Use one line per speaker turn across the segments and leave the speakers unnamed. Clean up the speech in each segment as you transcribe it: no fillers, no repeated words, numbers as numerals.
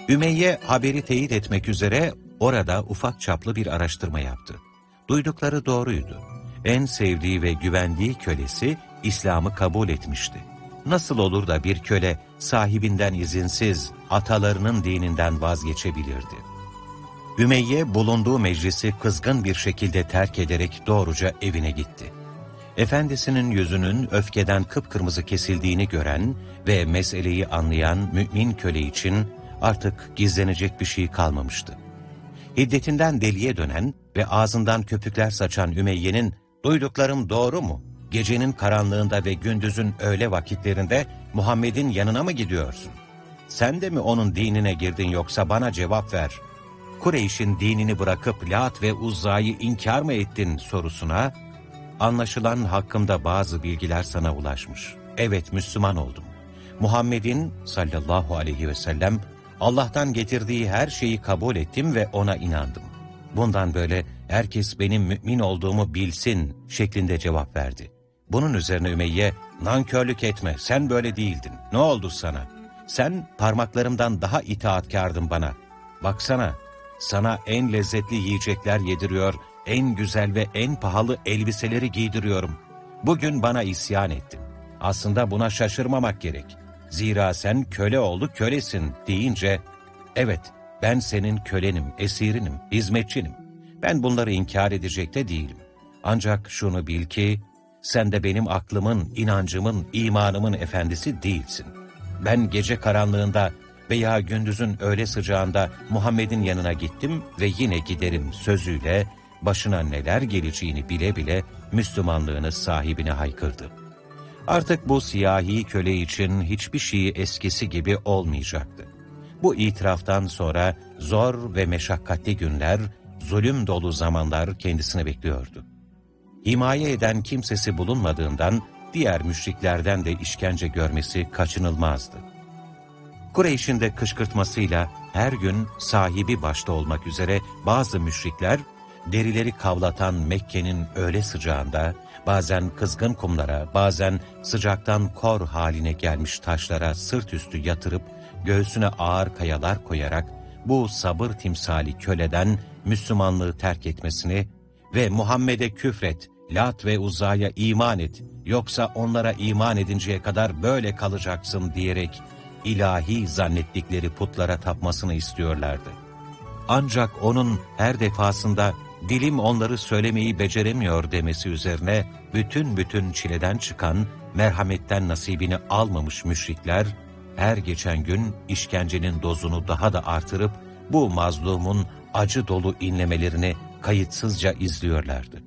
Ümeyye haberi teyit etmek üzere orada ufak çaplı bir araştırma yaptı. Duydukları doğruydu. En sevdiği ve güvendiği kölesi İslam'ı kabul etmişti. Nasıl olur da bir köle sahibinden izinsiz atalarının dininden vazgeçebilirdi? Ümeyye bulunduğu meclisi kızgın bir şekilde terk ederek doğruca evine gitti. Efendisinin yüzünün öfkeden kıpkırmızı kesildiğini gören ve meseleyi anlayan mümin köle için artık gizlenecek bir şey kalmamıştı. Hiddetinden deliye dönen ve ağzından köpükler saçan Ümeyye'nin "Duyduklarım doğru mu? Gecenin karanlığında ve gündüzün öğle vakitlerinde Muhammed'in yanına mı gidiyorsun? Sen de mi onun dinine girdin yoksa bana cevap ver. Kureyş'in dinini bırakıp Lat ve Uzza'yı inkar mı ettin?" sorusuna, "Anlaşılan hakkımda bazı bilgiler sana ulaşmış. Evet, Müslüman oldum. Muhammed'in sallallahu aleyhi ve sellem Allah'tan getirdiği her şeyi kabul ettim ve ona inandım. Bundan böyle herkes benim mümin olduğumu bilsin" şeklinde cevap verdi. Bunun üzerine Ümeyye, "Nankörlük etme, sen böyle değildin. Ne oldu sana? Sen parmaklarımdan daha itaatkardın bana. Baksana, sana en lezzetli yiyecekler yediriyor, en güzel ve en pahalı elbiseleri giydiriyorum. Bugün bana isyan ettin. Aslında buna şaşırmamak gerek. Zira sen köle oğlu kölesin" deyince, "Evet, ben senin kölenim, esirinim, hizmetçinim. Ben bunları inkar edecek de değilim. Ancak şunu bil ki, sen de benim aklımın, inancımın, imanımın efendisi değilsin. Ben gece karanlığında veya gündüzün öğle sıcağında Muhammed'in yanına gittim ve yine giderim" sözüyle başına neler geleceğini bile bile Müslümanlığını sahibine haykırdı. Artık bu siyahi köle için hiçbir şey eskisi gibi olmayacaktı. Bu itiraftan sonra zor ve meşakkatli günler, zulüm dolu zamanlar kendisini bekliyordu. Himaye eden kimsesi bulunmadığından diğer müşriklerden de işkence görmesi kaçınılmazdı. Kureyş'in de kışkırtmasıyla her gün sahibi başta olmak üzere bazı müşrikler, derileri kavlatan Mekke'nin öğle sıcağında, bazen kızgın kumlara, bazen sıcaktan kor haline gelmiş taşlara sırt üstü yatırıp, göğsüne ağır kayalar koyarak, bu sabır timsali köleden Müslümanlığı terk etmesini ve "Muhammed'e küfret, Lat ve Uzza'ya iman et, yoksa onlara iman edinceye kadar böyle kalacaksın" diyerek ilahi zannettikleri putlara tapmasını istiyorlardı. Ancak onun her defasında "Dilim onları söylemeyi beceremiyor" demesi üzerine bütün çileden çıkan, merhametten nasibini almamış müşrikler, her geçen gün işkencenin dozunu daha da artırıp bu mazlumun acı dolu inlemelerini kayıtsızca izliyorlardı.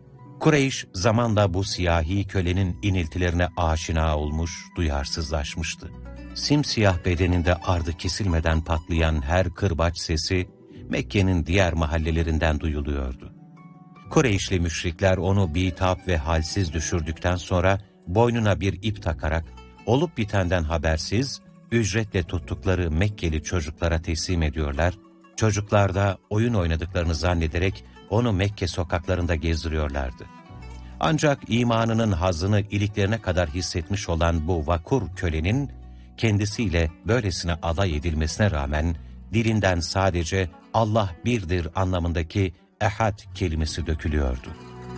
Kureyş zamanla bu siyahi kölenin iniltilerine aşina olmuş, duyarsızlaşmıştı. Simsiyah bedeninde ardı kesilmeden patlayan her kırbaç sesi Mekke'nin diğer mahallelerinden duyuluyordu. Kureyşli müşrikler onu bitap ve halsiz düşürdükten sonra boynuna bir ip takarak olup bitenden habersiz ücretle tuttukları Mekkeli çocuklara teslim ediyorlar. Çocuklar da oyun oynadıklarını zannederek onu Mekke sokaklarında gezdiriyorlardı. Ancak imanının hazzını iliklerine kadar hissetmiş olan bu vakur kölenin kendisiyle böylesine alay edilmesine rağmen dilinden sadece "Allah birdir" anlamındaki ehad kelimesi dökülüyordu.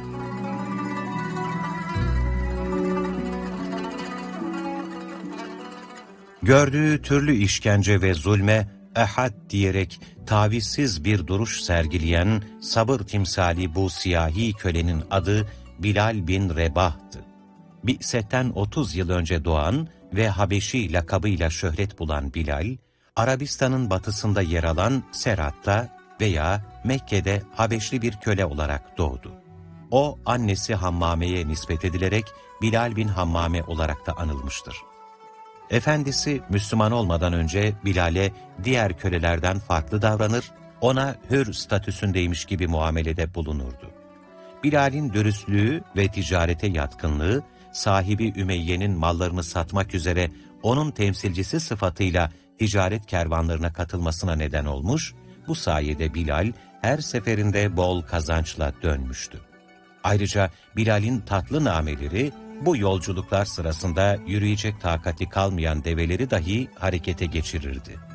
Gördüğü türlü işkence ve zulme ehad diyerek tavizsiz bir duruş sergileyen sabır timsali bu siyahi kölenin adı Bilal bin Rebah'tı. Bi'setten 30 yıl önce doğan ve Habeşi lakabıyla şöhret bulan Bilal, Arabistan'ın batısında yer alan Serat'ta veya Mekke'de Habeşli bir köle olarak doğdu. O, annesi Hammame'ye nispet edilerek Bilal bin Hammame olarak da anılmıştır. Efendisi Müslüman olmadan önce Bilal'e diğer kölelerden farklı davranır, ona hür statüsündeymiş gibi muamelede bulunurdu. Bilal'in dürüstlüğü ve ticarete yatkınlığı, sahibi Ümeyye'nin mallarını satmak üzere onun temsilcisi sıfatıyla ticaret kervanlarına katılmasına neden olmuş, bu sayede Bilal her seferinde bol kazançla dönmüştü. Ayrıca Bilal'in tatlı nameleri, bu yolculuklar sırasında yürüyecek takati kalmayan develeri dahi harekete geçirirdi.